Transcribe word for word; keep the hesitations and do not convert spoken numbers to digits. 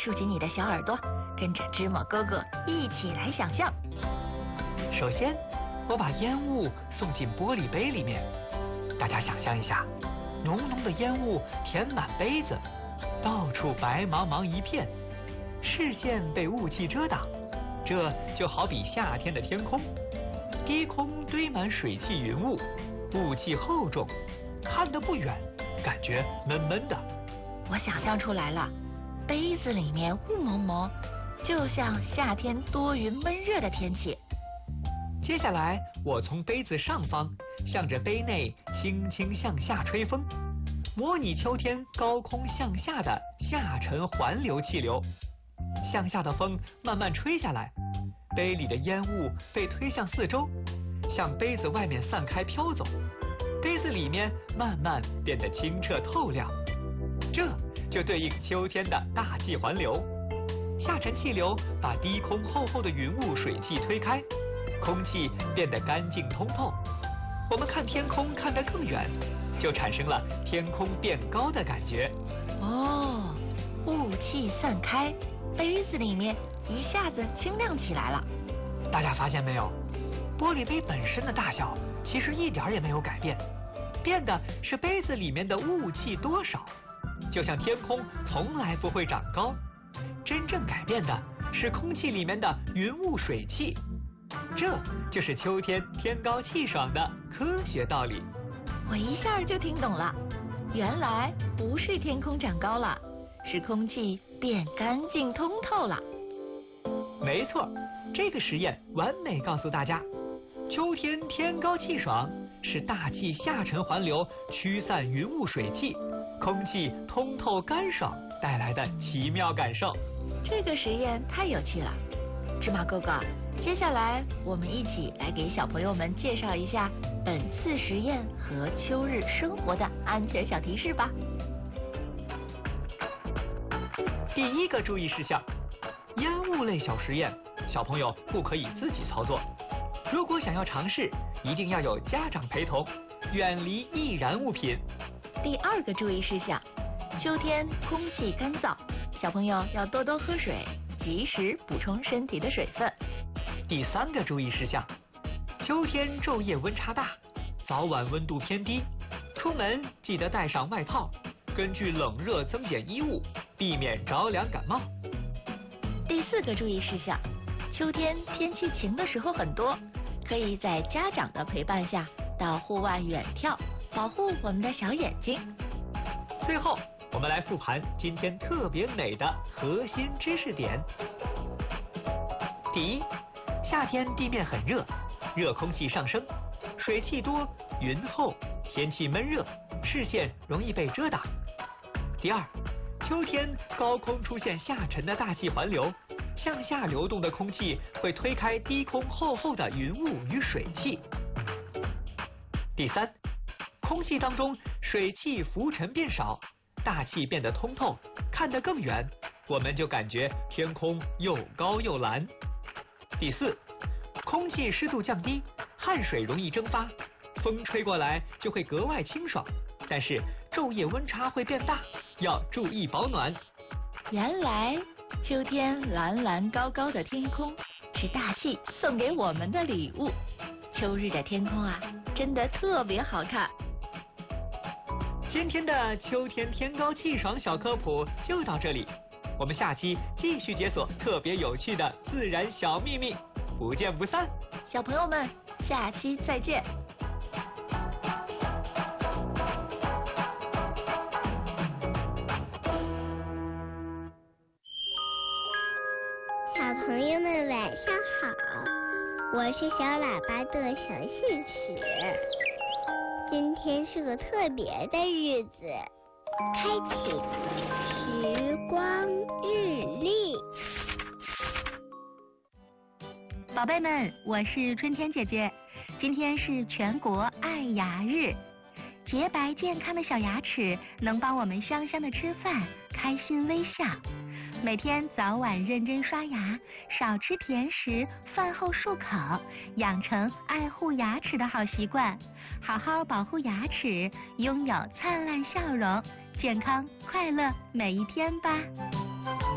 竖起你的小耳朵，跟着芝麻哥哥一起来想象。 首先，我把烟雾送进玻璃杯里面，大家想象一下，浓浓的烟雾填满杯子，到处白茫茫一片，视线被雾气遮挡，这就好比夏天的天空，低空堆满水汽云雾，雾气厚重，看得不远，感觉闷闷的。 我想象出来了，杯子里面雾蒙蒙，就像夏天多云闷热的天气。 接下来，我从杯子上方向着杯内轻轻向下吹风，模拟秋天高空向下的下沉环流气流。向下的风慢慢吹下来，杯里的烟雾被推向四周，向杯子外面散开飘走，杯子里面慢慢变得清澈透亮。这就对应秋天的大气环流。下沉气流把低空厚厚的云雾水汽推开，空气变得干净通透。我们看天空看得更远，就产生了天空变高的感觉。 哦，雾气散开，杯子里面一下子清亮起来了。 大家发现没有？玻璃杯本身的大小其实一点也没有改变，变的是杯子里面的雾气多少。就像天空从来不会长高，真正改变的是空气里面的云雾水汽。这就是秋天天高气爽的科学道理。 我一下就听懂了，原来不是天空长高了，是空气变干净通透了。 没错，这个实验完美告诉大家，秋天天高气爽是大气下沉环流驱散云雾水汽，空气通透干爽带来的奇妙感受。 这个实验太有趣了，芝麻哥哥，接下来我们一起来给小朋友们介绍一下本次实验和秋日生活的安全小提示吧。 第一个注意事项，烟雾类小实验，小朋友不可以自己操作。如果想要尝试，一定要有家长陪同，远离易燃物品。 第二个注意事项，秋天空气干燥，小朋友要多多喝水，及时补充身体的水分。 第三个注意事项，秋天昼夜温差大，早晚温度偏低，出门记得带上外套，根据冷热增减衣物，避免着凉感冒。 第四个注意事项，秋天天气晴的时候很多，可以在家长的陪伴下到户外远眺，保护我们的小眼睛。 最后，我们来复盘今天特别美的核心知识点。第一，夏天地面很热，热空气上升，水汽多，云厚，天气闷热，视线容易被遮挡。第二，秋天高空出现下沉的大气环流，向下流动的空气会推开低空厚厚的云雾与水汽。第三，空气当中水汽浮尘变少，大气变得通透，看得更远，我们就感觉天空又高又蓝。第四，空气湿度降低，汗水容易蒸发，风吹过来就会格外清爽，但是昼夜温差会变大，要注意保暖。 原来秋天蓝蓝高高的天空是大气送给我们的礼物，秋日的天空啊，真的特别好看。 今天的秋天天高气爽小科普就到这里，我们下期继续解锁特别有趣的自然小秘密，不见不散。 小朋友们，下期再见。 小朋友们晚上好，我是小喇叭的小信使。今天是个特别的日子，开启时光日历。 宝贝们，我是春天姐姐。今天是全国爱牙日，洁白健康的小牙齿能帮我们香香的吃饭，开心微笑。每天早晚认真刷牙，少吃甜食，饭后漱口，养成爱护牙齿的好习惯，好好保护牙齿，拥有灿烂笑容，健康快乐每一天吧。